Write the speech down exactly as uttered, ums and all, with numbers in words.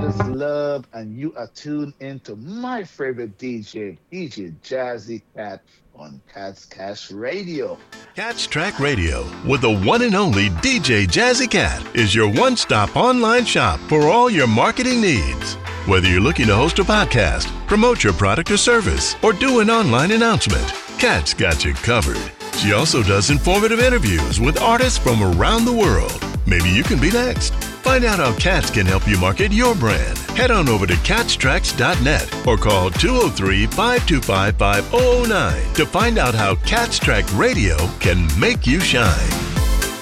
that is Love, and you are tuned into my favorite D J, D J Jazzy Cat on Cat's Cash Radio. Cat's Track Radio with the one and only D J Jazzy Cat is your one-stop online shop for all your marketing needs. Whether you're looking to host a podcast, promote your product or service, or do an online announcement, Cat's got you covered. She also does informative interviews with artists from around the world. Maybe you can be next. Find out how Cats can help you market your brand. Head on over to cats tracks dot net or call two oh three, five two five, five oh oh nine to find out how Cat's Track Radio can make you shine.